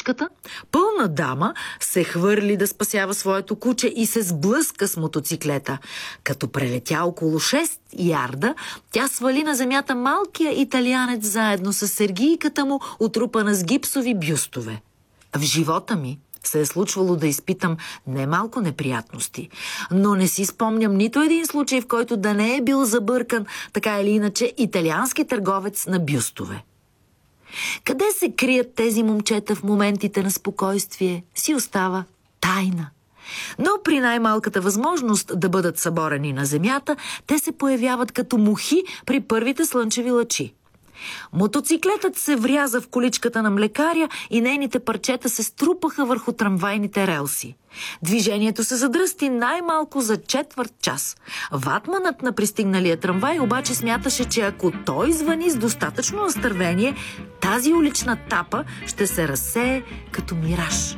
уличката, пълна дама се хвърли да спасява своето куче и се сблъска с мотоциклета. Като прелетя около 6 ярда, тя свали на земята малкия италианец заедно с сергийката му, отрупана с гипсови бюстове. В живота ми се е случвало да изпитам немалко неприятности, но не си спомням нито един случай, в който да не е бил забъркан, така или иначе, италиански търговец на бюстове. Къде се крият тези момчета в моментите на спокойствие, си остава тайна. Но при най-малката възможност да бъдат съборени на земята, те се появяват като мухи при първите слънчеви лъчи. Мотоциклетът се вряза в количката на млекаря и нейните парчета се струпаха върху трамвайните релси. Движението се задръсти най-малко за четвърт час. Ватманът на пристигналия трамвай обаче смяташе, че ако той звъни с достатъчно настървение, тази улична тапа ще се разсее като мираж.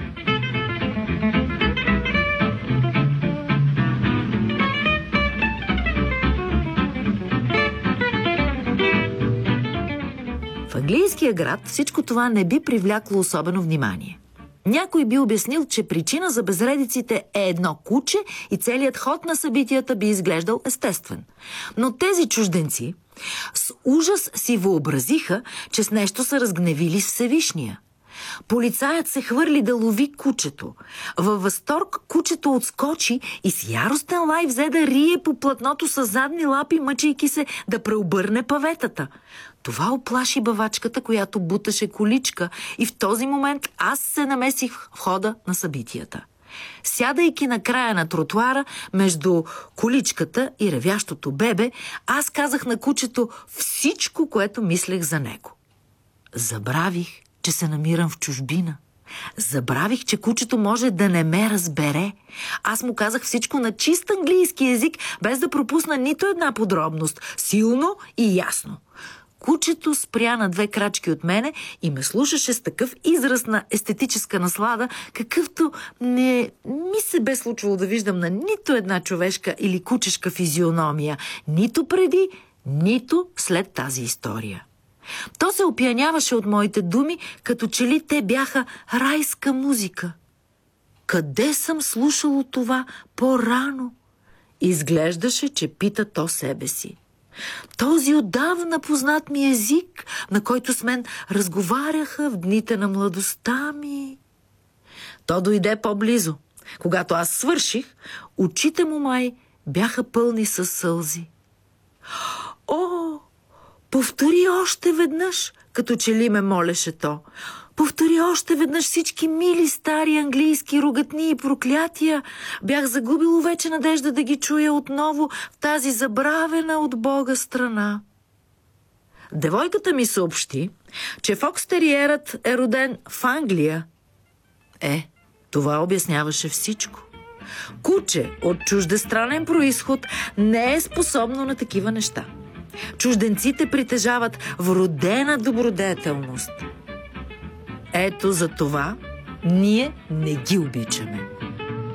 В английския град всичко това не би привлякло особено внимание. Някой би обяснил, че причина за безредиците е едно куче и целият ход на събитията би изглеждал естествен. Но тези чужденци с ужас си въобразиха, че с нещо са разгневили Всевишния. Полицаят се хвърли да лови кучето. Във възторг кучето отскочи и с яростен лай взе да рие по платното с задни лапи, мъчейки се да преобърне паветата. Това оплаши бавачката, която буташе количка, и в този момент аз се намесих в хода на събитията. Сядайки на края на тротуара между количката и ревящото бебе, аз казах на кучето всичко, което мислех за него. Забравих, че се намирам в чужбина. Забравих, че кучето може да не ме разбере. Аз му казах всичко на чист английски език, без да пропусна нито една подробност. Силно и ясно. Кучето спря на 2 крачки от мене и ме слушаше с такъв израз на естетическа наслада, какъвто не ми се бе случвало да виждам на нито една човешка или кучешка физиономия, нито преди, нито след тази история. То се опияняваше от моите думи, като че ли те бяха райска музика. Къде съм слушало това по-рано? Изглеждаше, че пита то себе си. Този отдавна познат ми език, на който с мен разговаряха в дните на младостта ми. То дойде по-близо. Когато аз свърших, очите му май бяха пълни със сълзи. О, повтори още веднъж, като че ли ме молеше то. Повтори още веднъж всички мили стари английски ругатни и проклятия. Бях загубило вече надежда да ги чуя отново в тази забравена от Бога страна. Девойката ми съобщи, че фокстериерът е роден в Англия. Това обясняваше всичко. Куче от чуждестранен произход не е способно на такива неща. Чужденците притежават вродена добродетелност. Ето за това ние не ги обичаме.